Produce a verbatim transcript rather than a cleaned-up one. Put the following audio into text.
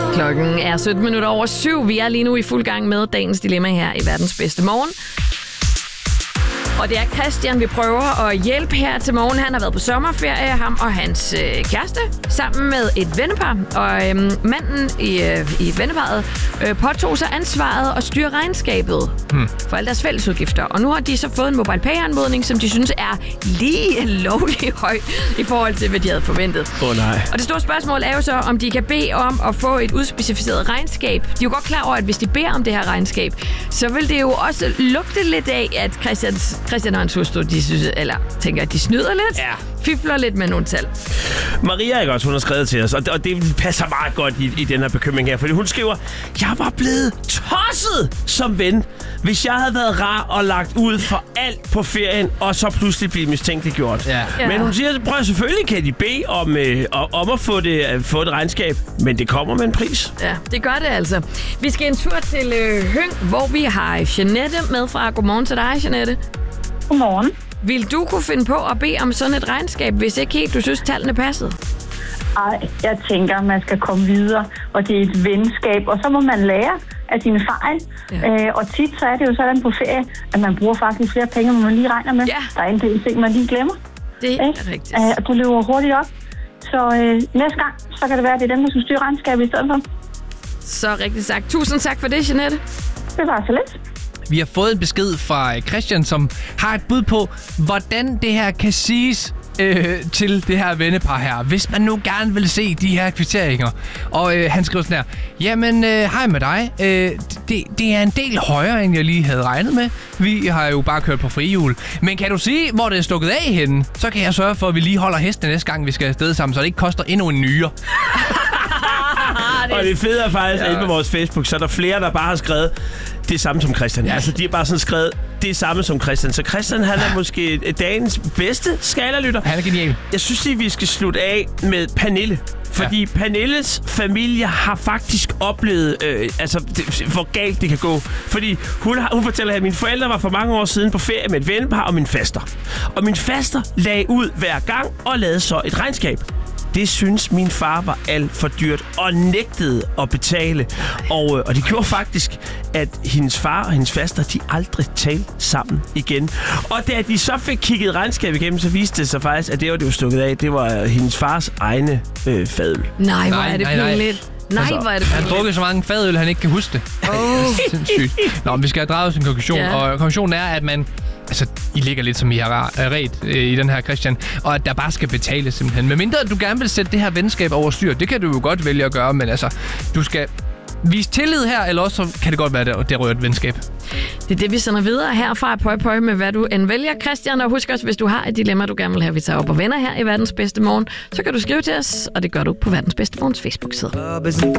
Klokken er sytten minutter over syv. Vi er lige nu i fuld gang med dagens dilemma her i Verdens Bedste Morgen. Og det er Christian, vi prøver at hjælpe her til morgen. Han har været på sommerferie, ham og hans øh, kæreste, sammen med et vennepar. Og øh, manden i, øh, i venneparet øh, påtog sig ansvaret og styre regnskabet hmm. for alle deres fællesudgifter. Og nu har de så fået en MobilePay-anmodning, som de synes er lige lovligt høj i forhold til, hvad de havde forventet. Åh oh, nej. Og det store spørgsmål er jo så, om de kan bede om at få et udspecificeret regnskab. De er jo godt klar over, at hvis de beder om det her regnskab, så vil det jo også lugte lidt af, at Christians Christian og hans hustru, de synes, eller tænker, at de snyder lidt, ja. Fifler lidt med nogle tal. Maria, ikke også, hun har skrevet til os, og det, og det passer meget godt i, i den her bekymring her, fordi hun skriver, jeg var blevet tosset som ven, hvis jeg havde været rar og lagt ud for alt på ferien, og så pludselig blive mistænkeliggjort. Ja. Ja. Men hun siger, prøv selvfølgelig kan de bede om, øh, om at få det, øh, få et regnskab, men det kommer med en pris. Ja, det gør det altså. Vi skal en tur til øh, Høng, hvor vi har Jeanette med fra. Godmorgen til dig, Jeanette. Godmorgen. Vil du kunne finde på at bede om sådan et regnskab, hvis ikke helt du synes, tallene passede? Ej, jeg tænker, at man skal komme videre, og det er et venskab, og så må man lære af sine fejl. Ja. Øh, og tit så er det jo sådan på ferie, at man bruger faktisk flere penge, end man lige regner med. Ja. Der er en del ting, man lige glemmer. Det er ikke? rigtigt. Øh, og du løber hurtigt op. Så øh, næste gang, så kan det være, at det er dem, der skal styre regnskabet i stedet for. Så rigtigt sagt. Tusind tak for det, Jeanette. Det var så lidt. Vi har fået en besked fra Christian, som har et bud på, hvordan det her kan siges øh, til det her vennepar her, hvis man nu gerne vil se de her kvitteringer. Og øh, han skriver sådan her, jamen øh, hej med dig, øh, det, det er en del højere, end jeg lige havde regnet med. Vi har jo bare kørt på frihjul. Men kan du sige, hvor det er stukket af henne? Så kan jeg sørge for, at vi lige holder hestene næste gang, vi skal afsted sammen, så det ikke koster endnu en nyre. Og det fede er faktisk, at inde på vores Facebook, så er der flere, der bare har skrevet det samme som Christian. Ja. Altså, de har bare sådan skrevet det samme som Christian. Så Christian, han er måske dagens bedste skalalytter. Han er genial. Jeg synes lige, vi skal slutte af med Pernille. Fordi ja. Pernilles familie har faktisk oplevet, øh, altså, det, hvor galt det kan gå. Fordi hun, har, hun fortæller, at mine forældre var for mange år siden på ferie med et vennepar og min faster. Og min faster lagde ud hver gang og lavede så et regnskab. Det synes min far var alt for dyrt og nægtede at betale. Og, og det gjorde faktisk, at hendes far og hendes faster, de aldrig talte sammen igen. Og da de så fik kigget regnskabet igennem, så viste det sig faktisk, at det var det var stukket af. Det var hendes fars egne øh, fadøl. Nej, hvor er det pinligt. Nej, altså, hvor er det han har drukket så mange fadøl, han ikke kan huske det. Oh. Sindssygt. Nå, men vi skal have draget en konklusion. Ja. Og konklusionen er, at man... Altså, I ligger lidt som I har ret øh, i den her, Christian. Og at der bare skal betales simpelthen. Men mindre du gerne vil sætte det her venskab over styr, det kan du jo godt vælge at gøre, men altså, du skal vise tillid her, eller også så kan det godt være, at det rører et venskab. Det er det, vi sender videre herfra. Pøj, pøj med, hvad du end vælger, Christian. Og husk også, hvis du har et dilemma, du gerne vil have, vi tager op og vender her i Verdens Bedste Morgen, så kan du skrive til os, og det gør du på Verdens Bedste Morgens Facebook-side.